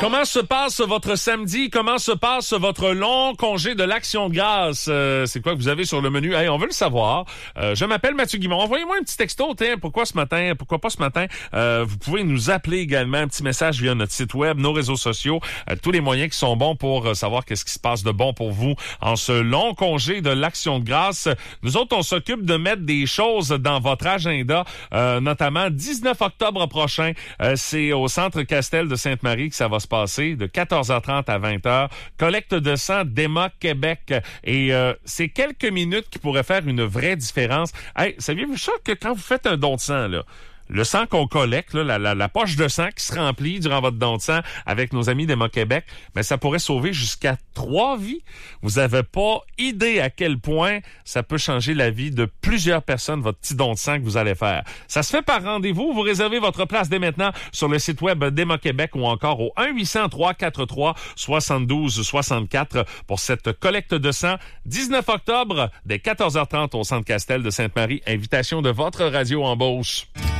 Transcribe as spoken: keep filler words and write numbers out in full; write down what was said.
Comment se passe votre samedi? Comment se passe votre long congé de l'Action de grâce? Euh, c'est quoi que vous avez sur le menu? Hey, on veut le savoir. Euh, je m'appelle Mathieu Guimond. Envoyez-moi un petit texto. Tiens, pourquoi ce matin? Pourquoi pas ce matin? Euh, vous pouvez nous appeler également. Un petit message via notre site web, nos réseaux sociaux. Euh, tous les moyens qui sont bons pour euh, savoir qu'est-ce qui se passe de bon pour vous en ce long congé de l'Action de grâce. Nous autres, on s'occupe de mettre des choses dans votre agenda, euh, notamment dix-neuf octobre prochain. Euh, c'est au Centre Castel de Sainte-Marie que ça va se passer de quatorze heures trente à vingt heures. Collecte de sang d'E M A Québec. Et euh, c'est quelques minutes qui pourraient faire une vraie différence. Hey, saviez-vous ça que quand vous faites un don de sang, là, le sang qu'on collecte, là, la, la, la poche de sang qui se remplit durant votre don de sang avec nos amis d'E M A Québec, ben, ça pourrait sauver jusqu'à trois vies. Vous avez pas idée à quel point ça peut changer la vie de plusieurs personnes, votre petit don de sang que vous allez faire. Ça se fait par rendez-vous. Vous réservez votre place dès maintenant sur le site web d'E M A Québec ou encore au un huit cents, trois quatre trois, six deux six quatre pour cette collecte de sang. dix-neuf octobre, dès quatorze heures trente au Centre Castel de Sainte-Marie. Invitation de votre radio embauche.